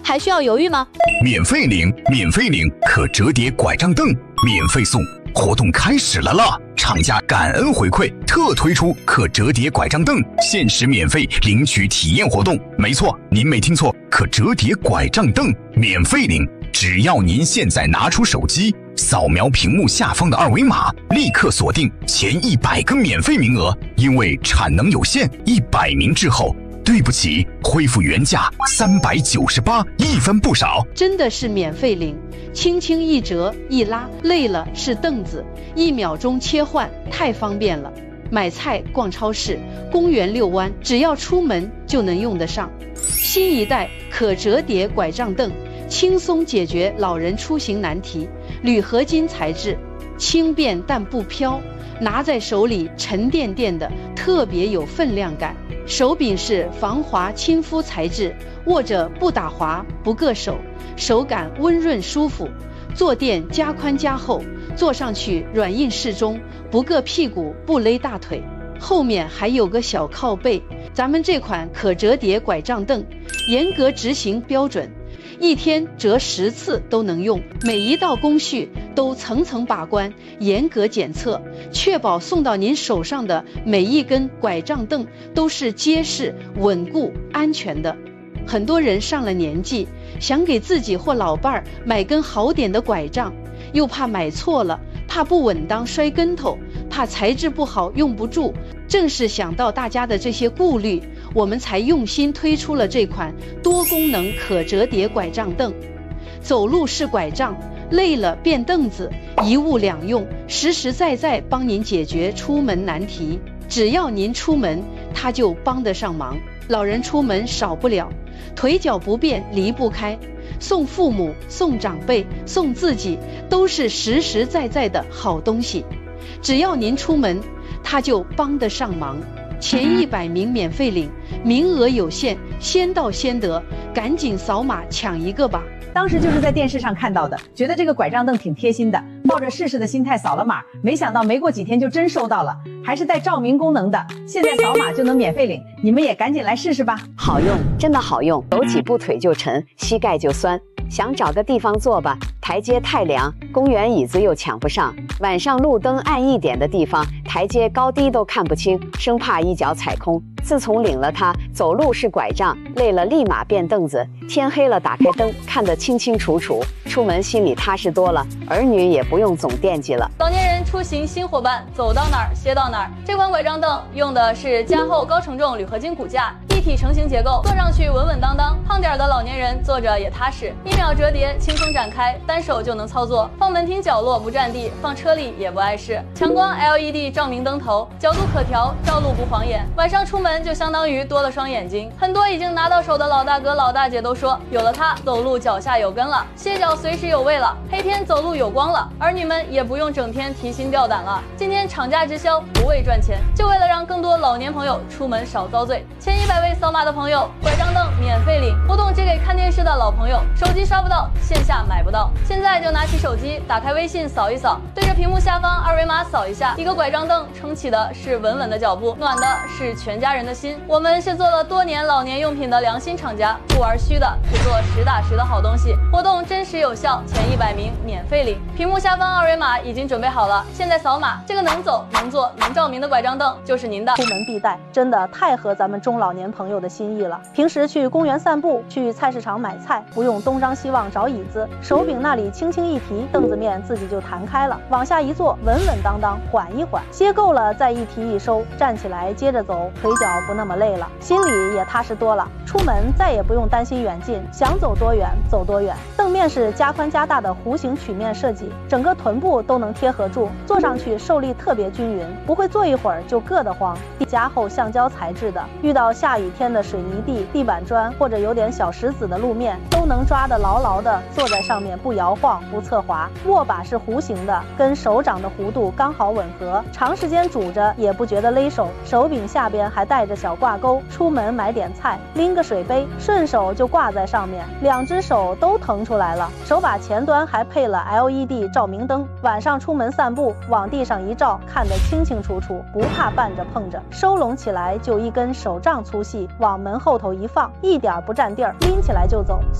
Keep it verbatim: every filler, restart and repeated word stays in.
还需要犹豫吗？ 免费领，免费领可折叠拐杖凳，免费送，活动开始了啦！厂家感恩回馈，特推出可折叠拐杖凳，限时免费领取体验活动。没错，您没听错，可折叠拐杖凳免费领，只要您现在拿出手机，扫描屏幕下方的二维码，立刻锁定前一百个免费名额。因为产能有限，一百名之后，对不起，恢复原价三百九十八，一分不少。 真的是免费领，轻轻一折一拉，累了是凳子，一秒钟切换，太方便了。买菜、逛超市、公园遛弯，只要出门就能用得上。新一代可折叠拐杖凳，轻松解决老人出行难题。铝合金材质，轻便但不飘，拿在手里沉甸甸的，特别有分量感。手柄是防滑亲肤材质，握着不打滑不硌手，手感温润舒服。坐垫加宽加厚，坐上去软硬适中，不硌屁股不勒大腿。后面还有个小靠背。咱们这款可折叠拐杖凳严格执行标准，一天折十次都能用，每一道工序都层层把关，严格检测，确保送到您手上的每一根拐杖凳都是结实、稳固、安全的。很多人上了年纪，想给自己或老伴儿买根好点的拐杖，又怕买错了，怕不稳当摔跟头，怕材质不好用不住。正是想到大家的这些顾虑，我们才用心推出了这款多功能可折叠拐杖凳。走路是拐杖，累了变凳子，一物两用，实实在在帮您解决出门难题。只要您出门，它就帮得上忙。老人出门少不了，腿脚不便离不开，送父母、送长辈、送自己，都是实实在在的好东西。只要您出门，它就帮得上忙。前一百名免费领，名额有限，先到先得，赶紧扫码抢一个吧！ 当时就是在电视上看到的，觉得这个拐杖凳挺贴心的，抱着试试的心态扫了码，没想到没过几天就真收到了，还是带照明功能的，现在扫码就能免费领，你们也赶紧来试试吧！ 好用，真的好用，走几步腿就沉，膝盖就酸。想找个地方坐吧，台阶太凉，公园椅子又抢不上。晚上路灯暗一点的地方，台阶高低都看不清，生怕一脚踩空。自从领了它，走路是拐杖，累了立马变凳子，天黑了打开灯，看得清清楚楚，出门心里踏实多了，儿女也不用总惦记了。 老年人出行新伙伴，走到哪儿歇到哪儿。这款拐杖凳用的是加厚高承重铝合金骨架，一体成型结构，坐上去稳稳当当。胖点的老年人坐着也踏实，一秒折叠，轻松展开，单手就能操作。放门厅角落不占地，放车里也不碍事。强光 L E D 照明灯头，角度可调，照路不晃眼。晚上出门就相当于多了双眼睛。很多已经拿到手的老大哥老大姐都说，有了它，走路脚下有根了，歇脚随时有位了，黑天走路有光了。儿女们也不用整天提心吊胆了。今天厂家直销，不为赚钱，就为了让更多老年朋友出门少遭罪。前一百位扫码的朋友，拐杖凳免费领，活动只给看电视的老朋友，手机刷不到，线下买不到。现在就拿起手机，打开微信扫一扫，对着屏幕下方二维码扫一下，一个拐杖凳撑起的是稳稳的脚步，暖的是全家人的心。我们是做了多年老年用品的良心厂家，不玩虚的，只做实打实的好东西。活动真实有效，前一百名免费领。屏幕下方二维码已经准备好了，现在扫码，这个能走能坐能照明的拐杖凳就是您的。 出门必带，真的太合咱们中老年朋友的心意了。平时去公园散步，去菜市场买菜，不用东张西望找椅子，手柄那里轻轻一提，凳子面自己就弹开了，往下一坐，稳稳当当，缓一缓，歇够了再一提一收，站起来接着走，腿脚不那么累了，心里也踏实多了。出门再也不用担心远近，想走多远走多远。凳面是加宽加大的弧形曲面设计，整个臀部都能贴合住，坐上去受力特别均匀，不会坐一会儿就硌得慌。加厚橡胶材质的，遇到下雨天的水泥地、地板砖或者有点小石子的路面，都能抓得牢牢的，坐在上面不摇晃不侧滑。握把是弧形的，跟手掌的弧度刚好吻合，长时间拄着也不觉得勒手。手柄下边还带着小挂钩，出门买点菜，拎个水杯，顺手就挂在上面，两只手都腾出来了。手把前端还配了 L E D 照明灯，晚上出门散步，往地上一照，看得清清楚楚，不怕绊着碰着。收拢起来就一根手杖粗细，往门后头一放，一点不占地儿，拎起来就走。